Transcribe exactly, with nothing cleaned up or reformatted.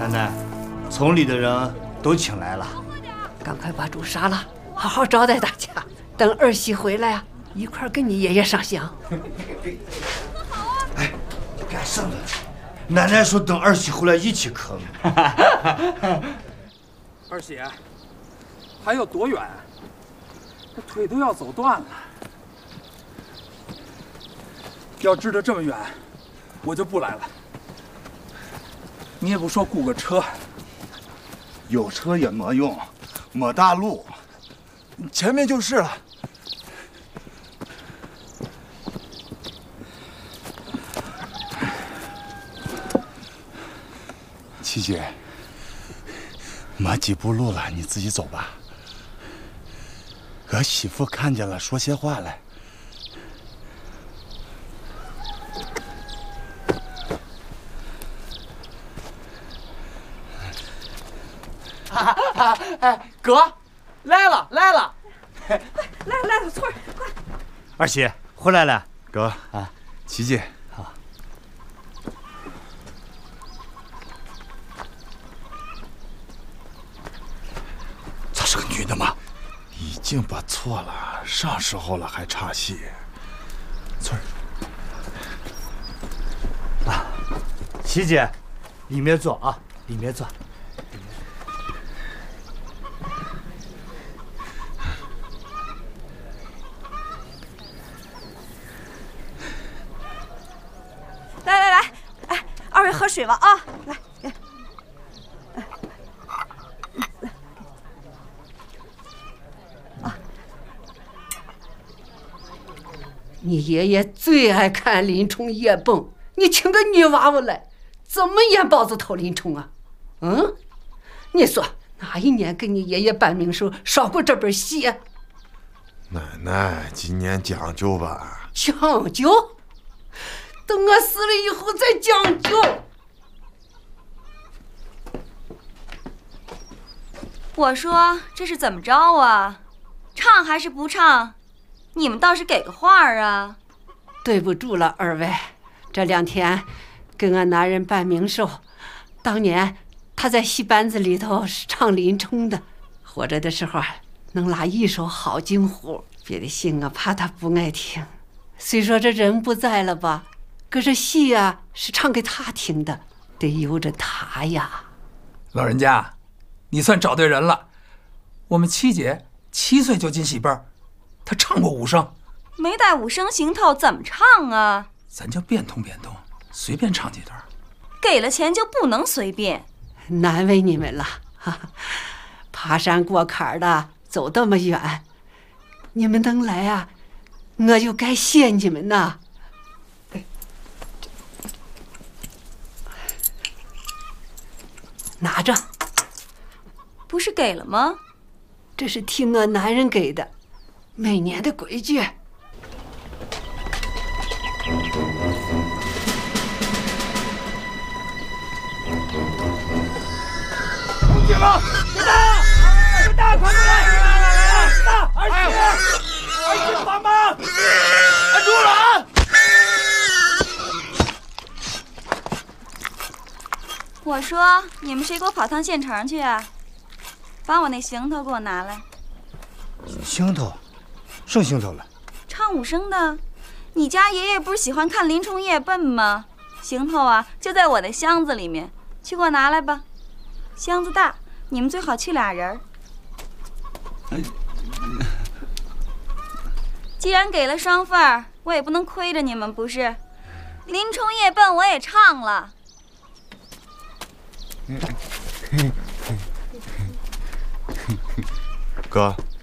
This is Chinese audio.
奶奶，村里的人都请来了， 赶快把猪杀了，好好招待大家。等儿媳回来啊，一块儿跟你爷爷上香。 哎，干什么？奶奶说等儿媳回来一起磕。 二喜，还有多远？这腿都要走断了。要知道这么远，我就不来了。你也不说雇个车， 有车也没用，没大路，前面就是了。七姐，没几步路了，你自己走吧。俺媳妇看见了，说些话来。 啊啊！哎，哥，来了来了！ 来来了，翠儿，快！ 二喜回来了， 哥啊，七姐。 是个女的吗？已经把错了，啥时候了还插戏？翠儿， 啊，琪姐，里面坐啊，里面坐。 来来来，哎，二位喝水吧啊，来。 你爷爷最爱看林冲夜蹦，你请个女娃娃来，怎么演包子头林冲啊？嗯，你说哪一年给你爷爷办冥时候烧过这本戏？ 奶奶，今年讲究吧。 讲究？等我死了以后再讲究。 我说这是怎么着啊？唱还是不唱？ 你们倒是给个话儿啊！ 对不住了，二位，这两天给俺男人办冥寿，当年他在戏班子里头是唱林冲的，活着的时候能拉一手好京胡，别的戏我怕他不爱听。虽说这人不在了吧，可是戏啊是唱给他听的，得由着他呀。 老人家，你算找对人了。我们七姐七岁就进戏班。 他唱过武生， 没带武生行头怎么唱啊？ 咱就变通变通，随便唱几段。 给了钱就不能随便， 难为你们了。哈哈，爬山过坎的，走这么远，你们能来啊，我就该谢你们呐。拿着， 不是给了吗？ 这是替我男人给的。 每年的规矩。 同学们，别打！别打！快过来！别打！二喜，二喜，帮忙！按住了啊！ 我说，你们谁给我跑趟县城去啊？把我那行头给我拿来。 行头。 剩行头了， 唱武生的，你家爷爷不是喜欢看林冲夜奔吗？行头啊，就在我那箱子里面，去给我拿来吧。箱子大，你们最好去俩人。既然给了双份儿，我也不能亏着你们，不是？林冲夜奔我也唱了。 哥。